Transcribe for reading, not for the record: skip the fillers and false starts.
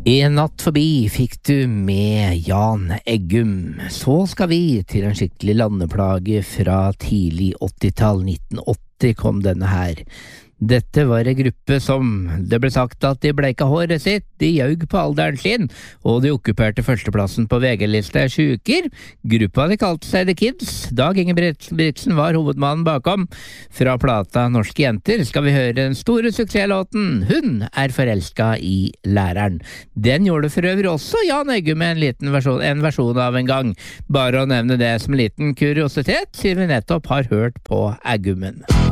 En natt forbi fikk du med Jan Eggum. Så skal vi til en skikkelig landeplage fra tidlig 80-tall. 1980 kom denne her. Dette var en gruppe som, det ble sagt at de bleika håret sitt, de jaug på alderen sin, og de okkuperte førsteplassen på VG-lista i 20 uker. Gruppa de kalte seg The Kids. Dag Ingebrigtsen var hovedmannen bakom. Fra plata Norske Jenter skal vi høre den store suksesslåten Hun er forelska i læreren. Den gjorde for øvrig også Jan Eggum med en versjon av en gang. Bare å nevne det som en liten kuriositet, siden vi nettopp har hørt på Eggumen.